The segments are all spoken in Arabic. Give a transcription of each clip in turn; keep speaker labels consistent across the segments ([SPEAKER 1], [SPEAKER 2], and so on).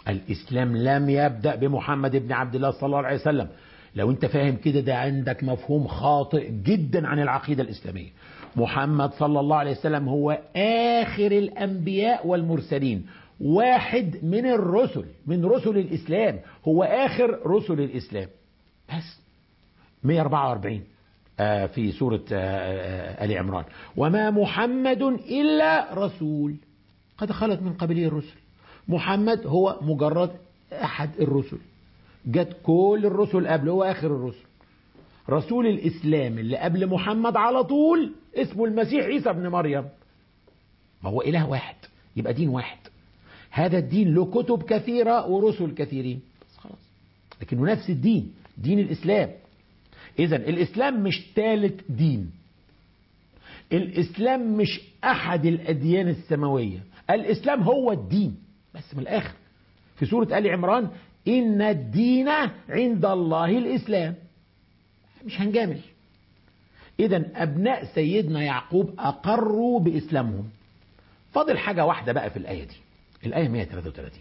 [SPEAKER 1] الإسلام لم يبدأ بمحمد بن عبد الله صلى الله عليه وسلم. لو انت فاهم كده ده عندك مفهوم خاطئ جدا عن العقيدة الإسلامية. محمد صلى الله عليه وسلم هو آخر الأنبياء والمرسلين، واحد من الرسل، من رسل الإسلام، هو آخر رسل الإسلام. بس 144 في سورة آل عمران: وما محمد إلا رسول قد خلت من قبله الرسل. محمد هو مجرد أحد الرسل، جت كل الرسل قبله، هو آخر الرسل. رسول الإسلام اللي قبل محمد على طول اسمه المسيح عيسى بن مريم. ما هو إله واحد، يبقى دين واحد. هذا الدين له كتب كثيرة ورسل كثيرين، بس خلاص، لكنه نفس الدين، دين الإسلام. إذن الإسلام مش ثالث دين، الإسلام مش أحد الأديان السماوية، الإسلام هو الدين بس. من الآخر في سورة آل عمران: إن الدين عند الله الإسلام. مش هنجامل. إذن أبناء سيدنا يعقوب أقروا بإسلامهم. فاضل حاجة واحدة بقى في الآية دي، الآية 133.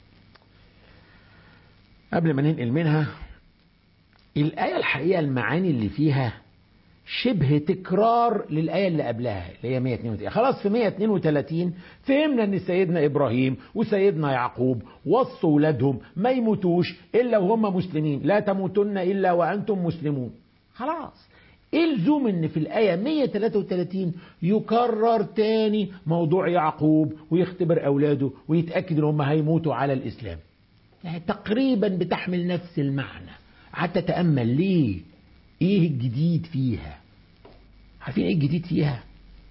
[SPEAKER 1] قبل ما ننقل منها الآية، الحقيقة المعاني اللي فيها شبه تكرار للآية اللي قبلها اللي هي 132. خلاص في 132 فهمنا ان سيدنا إبراهيم وسيدنا يعقوب وصوا ولادهم ما يموتوش إلا وهم مسلمين، لا تموتن إلا وأنتم مسلمون. خلاص، ايه لزوم ان في الآية 133 يكرر تاني موضوع يعقوب ويختبر أولاده ويتأكد ان هم هيموتوا على الإسلام؟ يعني تقريبا بتحمل نفس المعنى. حتى تأمل ليه، ايه الجديد فيها؟ عارفين ايه الجديد فيها؟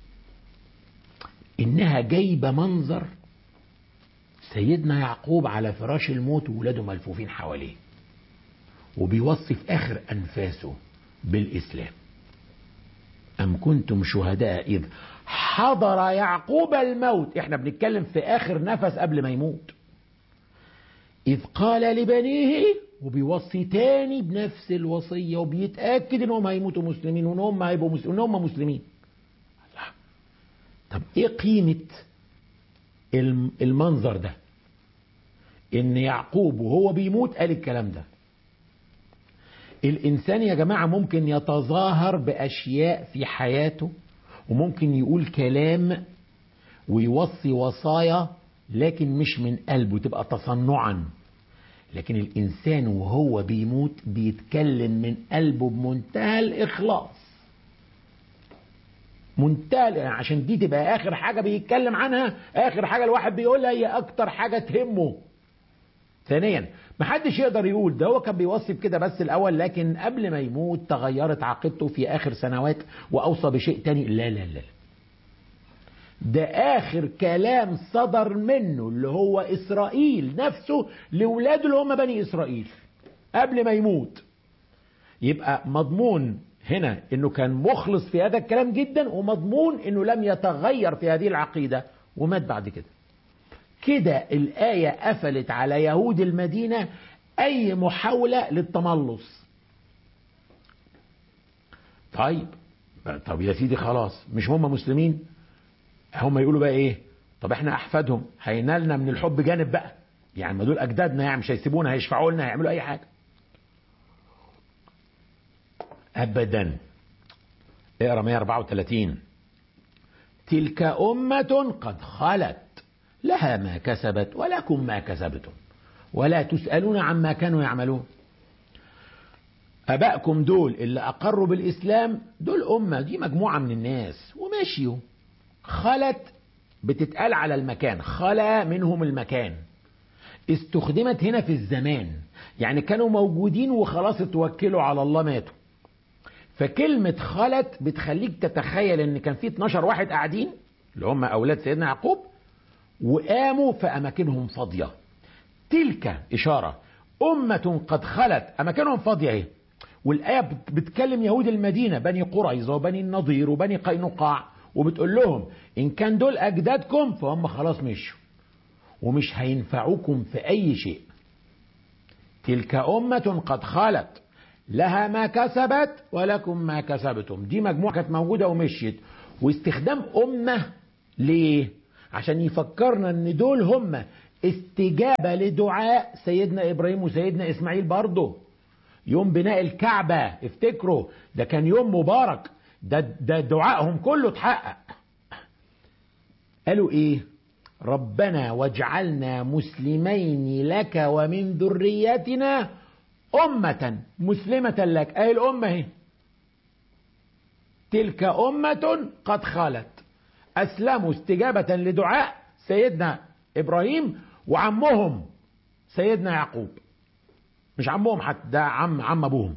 [SPEAKER 1] انها جايبه منظر سيدنا يعقوب على فراش الموت وولاده ملفوفين حواليه، وبيوصف اخر انفاسه بالاسلام. ام كنتم شهداء اذ حضر يعقوب الموت، احنا بنتكلم في اخر نفس قبل ما يموت، اذ قال لبنيه، وبيوصي تاني بنفس الوصية وبيتأكد انهم هيموتوا مسلمين وانهم هيبقوا مسلمين وانهم مسلمين. طب ايه قيمة المنظر ده؟ ان يعقوب وهو بيموت قال الكلام ده. الانسان يا جماعة ممكن يتظاهر باشياء في حياته، وممكن يقول كلام ويوصي وصايا لكن مش من قلبه، تبقى تصنعا. لكن الإنسان وهو بيموت بيتكلم من قلبه بمنتهى الإخلاص، منتهى، عشان دي تبقى آخر حاجة بيتكلم عنها، آخر حاجة الواحد بيقولها هي أكتر حاجة تهمه. ثانيا، محدش يقدر يقول ده هو كان بيوصف كده بس الأول، لكن قبل ما يموت تغيرت عقيدته في آخر سنوات وأوصى بشيء تاني. لا لا لا، ده آخر كلام صدر منه اللي هو إسرائيل نفسه لولاده اللي هم بني إسرائيل قبل ما يموت. يبقى مضمون هنا إنه كان مخلص في هذا الكلام جدا، ومضمون إنه لم يتغير في هذه العقيدة ومات بعد كده. كده الآية قفلت على يهود المدينة أي محاولة للتملص. طب يا سيدي خلاص، مش هم مسلمين؟ هم يقولوا بقى ايه؟ طب احنا احفادهم هينالنا من الحب جانب بقى، يعني ما دول اجدادنا، يعني مش هيسيبونا، هيشفعوا لنا، هيعملوا اي حاجه. ابدا. اقرا 134: تلك امه قد خلت لها ما كسبت ولكم ما كسبتم ولا تسالون عما كانوا يعملون. ابائكم دول اللي اقروا بالاسلام دول امه، دي مجموعه من الناس ومشيوا. خلت بتتقال على المكان، خلا منهم المكان، استخدمت هنا في الزمان، يعني كانوا موجودين وخلاص اتوكلوا على الله ماتوا. فكلمة خلت بتخليك تتخيل ان كان في 12 واحد قاعدين اللي هم اولاد سيدنا يعقوب وقاموا في اماكنهم فاضية. تلك اشارة، امة قد خلت اماكنهم فاضية اهي. والآية بتكلم يهود المدينة، بني قريظة وبني النضير وبني قينقاع، وبتقول لهم إن كان دول أجدادكم فهم خلاص مشوا ومش هينفعوكم في أي شيء. تلك أمة قد خلت لها ما كسبت ولكم ما كسبتم. دي مجموعة كانت موجودة ومشيت. واستخدام أمة ليه؟ عشان يفكرنا ان دول هم استجابة لدعاء سيدنا إبراهيم وسيدنا إسماعيل برضه. يوم بناء الكعبة افتكروا ده كان يوم مبارك، ده دعائهم كله اتحقق. قالوا ايه؟ ربنا واجعلنا مسلمين لك ومن ذريتنا أمة مسلمة لك. أي الأمة اهي، تلك أمة قد خلت، أسلموا استجابة لدعاء سيدنا إبراهيم وعمهم سيدنا يعقوب. مش عمهم حتى، ده عم أبوهم.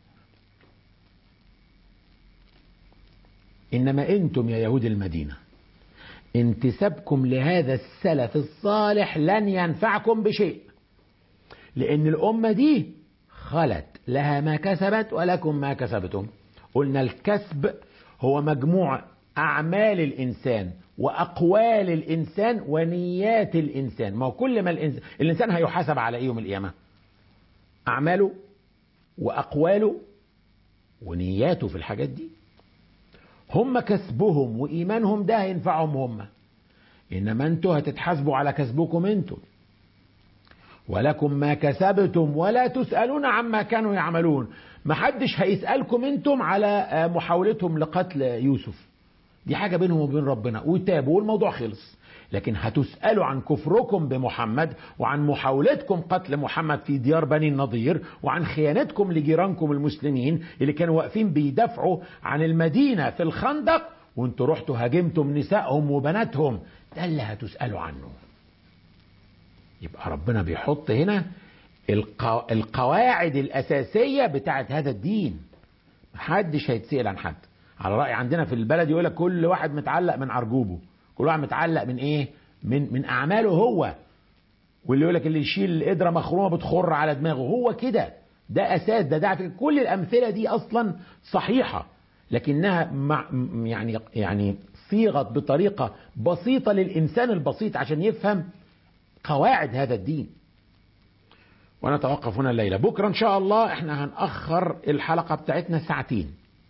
[SPEAKER 1] إنما أنتم يا يهود المدينة انتسابكم لهذا السلف الصالح لن ينفعكم بشيء، لأن الأمة دي خلت، لها ما كسبت ولكم ما كسبتم. قلنا الكسب هو مجموع أعمال الإنسان وأقوال الإنسان ونيات الإنسان. ما هو كل ما الإنسان هيحاسب على إيه يوم القيامة؟ أعماله وأقواله ونياته في الحاجات دي. هم كسبهم وإيمانهم ده هينفعهم هم، إنما أنتوا هتتحاسبوا على كسبكم أنتوا. ولكم ما كسبتم ولا تسألون عما كانوا يعملون. محدش هيسألكم أنتم على محاولتهم لقتل يوسف، دي حاجة بينهم وبين ربنا وتابوا والموضوع خلص. لكن هتسألوا عن كفركم بمحمد، وعن محاولتكم قتل محمد في ديار بني النضير، وعن خيانتكم لجيرانكم المسلمين اللي كانوا واقفين بيدافعوا عن المدينة في الخندق، وانتوا رحتوا هاجمتم نسائهم وبناتهم. ده اللي هتسألوا عنه. يبقى ربنا بيحط هنا القواعد الأساسية بتاعت هذا الدين. محدش هيتسأل عن حد. على رأي عندنا في البلد يقول لك كل واحد متعلق من عرجوبه. كل واحد متعلق من ايه؟ من اعماله هو. واللي يقول لك اللي يشيل قدرة مخرومة بتخر على دماغه، هو كده. ده اساس، ده كل الامثلة دي اصلا صحيحة، لكنها يعني صيغت بطريقة بسيطة للانسان البسيط عشان يفهم قواعد هذا الدين. ونتوقف هنا الليلة. بكرة ان شاء الله احنا هنأخر الحلقة بتاعتنا ساعتين.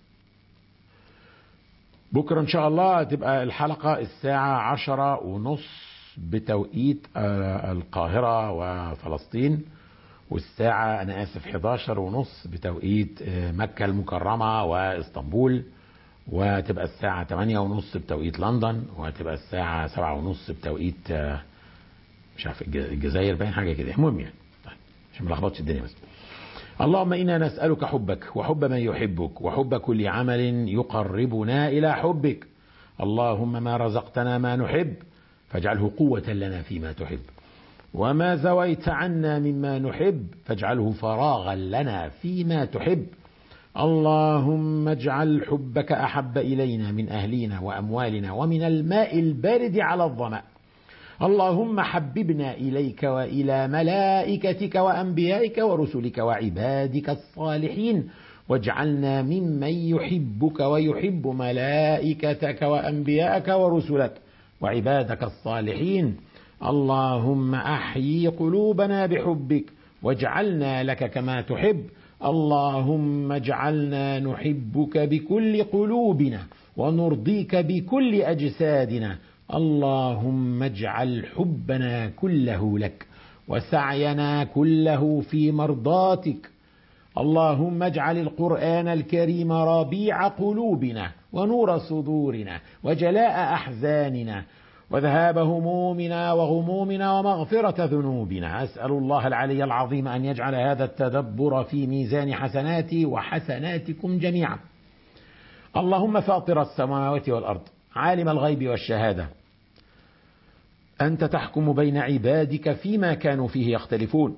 [SPEAKER 1] بكرة إن شاء الله تبقى الحلقة الساعة 10:30 بتوقيت القاهرة وفلسطين، والساعة أنا آسف 11:30 بتوقيت مكة المكرمة وإسطنبول، وتبقى الساعة 8:30 بتوقيت لندن، وتبقى الساعة 7:30 بتوقيت مش عارف الجزائر، باين حاجة كده. المهم يعني طيب عشان ما لخبطش الدنيا بس. اللهم إنا نسألك حبك وحب من يحبك وحب كل عمل يقربنا إلى حبك. اللهم ما رزقتنا ما نحب فاجعله قوة لنا فيما تحب، وما زويت عنا مما نحب فاجعله فراغا لنا فيما تحب. اللهم اجعل حبك أحب إلينا من أهلنا وأموالنا ومن الماء البارد على الظمأ. اللهم حببنا إليك وإلى ملائكتك وأنبيائك ورسلك وعبادك الصالحين، واجعلنا ممن يحبك ويحب ملائكتك وأنبيائك ورسلك وعبادك الصالحين. اللهم أحيي قلوبنا بحبك واجعلنا لك كما تحب. اللهم اجعلنا نحبك بكل قلوبنا ونرضيك بكل أجسادنا. اللهم اجعل حبنا كله لك وسعينا كله في مرضاتك. اللهم اجعل القرآن الكريم ربيع قلوبنا ونور صدورنا وجلاء أحزاننا وذهاب همومنا وغمومنا ومغفرة ذنوبنا. أسأل الله العلي العظيم أن يجعل هذا التدبر في ميزان حسناتي وحسناتكم جميعا. اللهم فاطر السماوات والأرض عالم الغيب والشهادة، أنت تحكم بين عبادك فيما كانوا فيه يختلفون،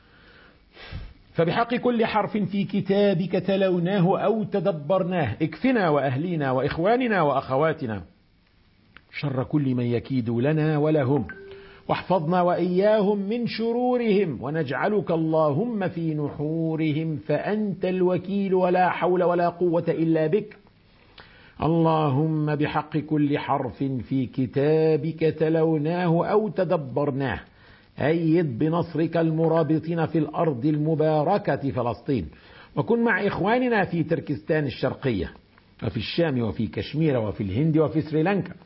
[SPEAKER 1] فبحق كل حرف في كتابك تلوناه أو تدبرناه اكفنا وأهلينا وإخواننا وأخواتنا شر كل من يكيد لنا ولهم، واحفظنا وإياهم من شرورهم، ونجعلك اللهم في نحورهم فأنت الوكيل ولا حول ولا قوة إلا بك. اللهم بحق كل حرف في كتابك تلوناه أو تدبرناه أيد بنصرك المرابطين في الأرض المباركة فلسطين، وكن مع إخواننا في تركستان الشرقية وفي الشام وفي كشمير وفي الهند وفي سريلانكا،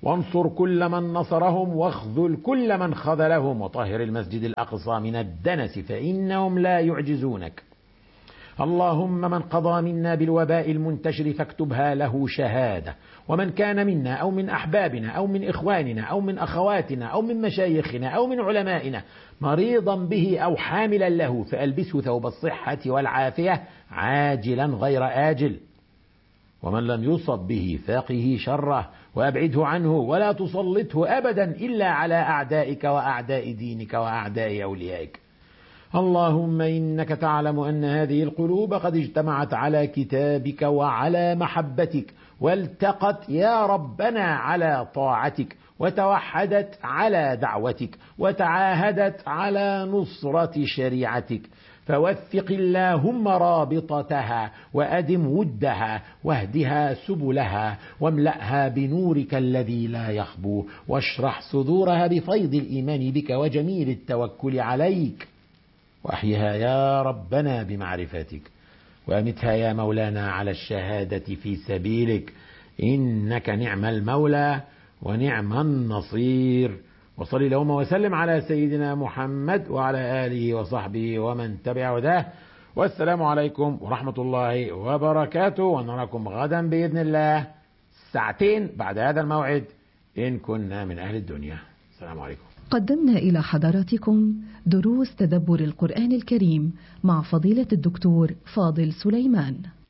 [SPEAKER 1] وانصر كل من نصرهم واخذل كل من خذلهم وطهر المسجد الأقصى من الدنس فإنهم لا يعجزونك. اللهم من قضى منا بالوباء المنتشر فاكتبها له شهادة، ومن كان منا أو من أحبابنا أو من إخواننا أو من أخواتنا أو من مشايخنا أو من علمائنا مريضا به أو حاملا له فألبسه ثوب الصحة والعافية عاجلا غير آجل، ومن لم يصب به فاقه شره وأبعده عنه ولا تسلطه أبدا إلا على أعدائك وأعداء دينك وأعداء أوليائك. اللهم إنك تعلم أن هذه القلوب قد اجتمعت على كتابك وعلى محبتك، والتقت يا ربنا على طاعتك، وتوحدت على دعوتك، وتعاهدت على نصرة شريعتك، فوثق اللهم رابطتها وأدم ودها واهدها سبلها واملأها بنورك الذي لا يخبو، واشرح صدورها بفيض الإيمان بك وجميل التوكل عليك، وأحيها يا ربنا بمعرفتك، وأمتها يا مولانا على الشهادة في سبيلك، إنك نعم المولى ونعم النصير. وصل اللهم وسلم على سيدنا محمد وعلى آله وصحبه ومن تبع هداه، والسلام عليكم ورحمة الله وبركاته، ونراكم غدا بإذن الله ساعتين بعد هذا الموعد إن كنا من أهل الدنيا. السلام عليكم.
[SPEAKER 2] قدمنا إلى حضراتكم دروس تدبر القرآن الكريم مع فضيلة الدكتور فاضل سليمان.